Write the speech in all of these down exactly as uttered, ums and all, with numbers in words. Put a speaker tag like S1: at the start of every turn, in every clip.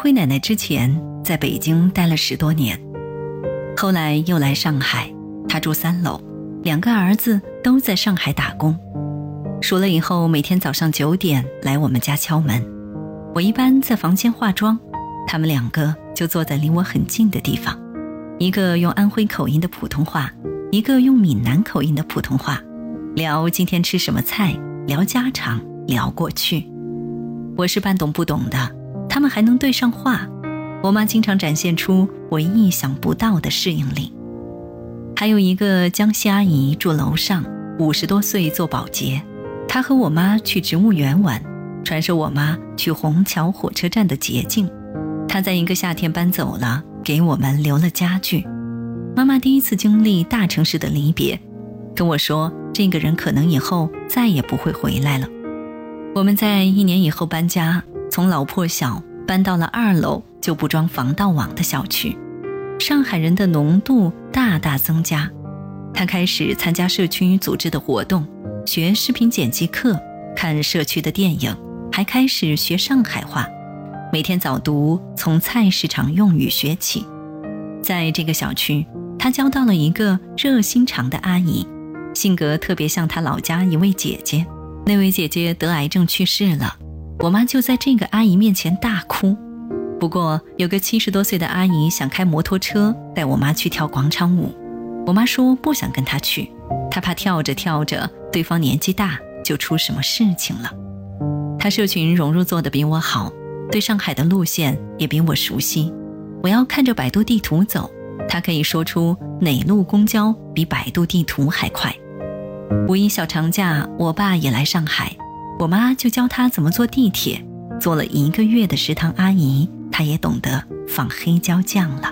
S1: 回奶奶之前，在北京待了十多年，后来又来上海，她住三楼，两个儿子都在上海打工。熟了以后，每天早上九点来我们家敲门，我一般在房间化妆，他们两个就坐在离我很近的地方，一个用安徽口音的普通话，一个用闽南口音的普通话，聊今天吃什么菜，聊家常，聊过去。我是半懂不懂的，他们还能对上话，我妈经常展现出我意想不到的适应力。还有一个江西阿姨住楼上，五十多岁做保洁，她和我妈去植物园玩，传授我妈去虹桥火车站的捷径。她在一个夏天搬走了，给我们留了家具。妈妈第一次经历大城市的离别，跟我说这个人可能以后再也不会回来了。我们在一年以后搬家，从老破小搬到了二楼就不装防盗网的小区。上海人的浓度大大增加，他开始参加社区组织的活动，学视频剪辑课，看社区的电影，还开始学上海话，每天早读从菜市场用语学起。在这个小区，他交到了一个热心肠的阿姨，性格特别像他老家一位姐姐。那位姐姐得癌症去世了，我妈就在这个阿姨面前大哭。不过有个七十多岁的阿姨想开摩托车带我妈去跳广场舞，我妈说不想跟她去，她怕跳着跳着对方年纪大就出什么事情了。她社群融入做得比我好，对上海的路线也比我熟悉，我要看着百度地图走，她可以说出哪路公交比百度地图还快。五一小长假，我爸也来上海，我妈就教他怎么坐地铁，做了一个月的食堂阿姨，她也懂得放黑椒酱了。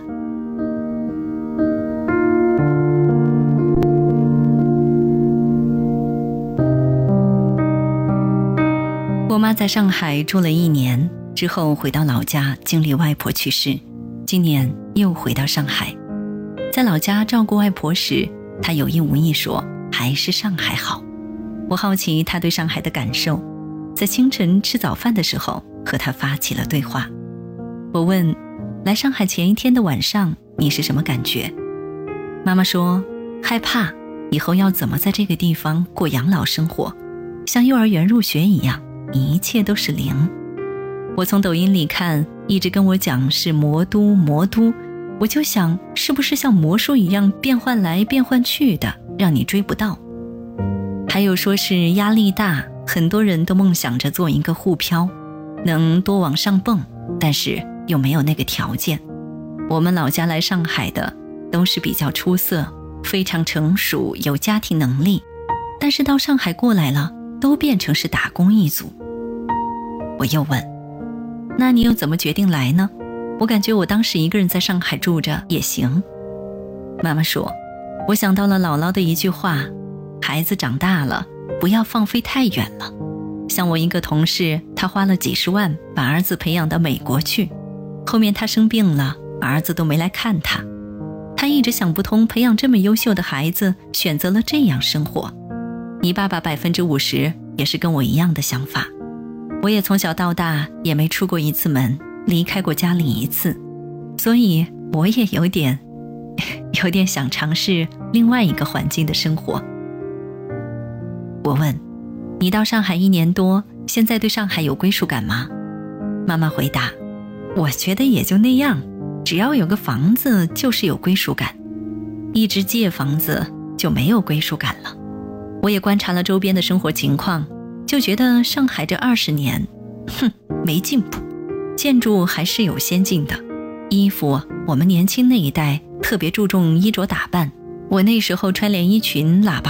S1: 我妈在上海住了一年之后回到老家，经历外婆去世，今年又回到上海。在老家照顾外婆时，她有意无意说还是上海好。我好奇她对上海的感受，在清晨吃早饭的时候和她发起了对话。我问，来上海前一天的晚上你是什么感觉？妈妈说，害怕以后要怎么在这个地方过养老生活，像幼儿园入学一样，一切都是零。我从抖音里看，一直跟我讲是魔都魔都，我就想是不是像魔术一样变换来变换去的，让你追不到。还有说是压力大，很多人都梦想着做一个沪漂，能多往上蹦，但是又没有那个条件。我们老家来上海的都是比较出色，非常成熟，有家庭能力，但是到上海过来了，都变成是打工一族。我又问，那你又怎么决定来呢？我感觉我当时一个人在上海住着也行。妈妈说，我想到了姥姥的一句话，孩子长大了，不要放飞太远了。像我一个同事，他花了几十万把儿子培养到美国去，后面他生病了，儿子都没来看他。他一直想不通，培养这么优秀的孩子，选择了这样生活。你爸爸百分之五十也是跟我一样的想法。我也从小到大也没出过一次门，离开过家里一次，所以我也有点有点想尝试另外一个环境的生活。我问，你到上海一年多，现在对上海有归属感吗？妈妈回答，我觉得也就那样，只要有个房子就是有归属感，一直借房子就没有归属感了。我也观察了周边的生活情况，就觉得上海这二十年，哼，没进步，建筑还是有先进的，衣服我们年轻那一代特别注重衣着打扮，我那时候穿连衣裙喇叭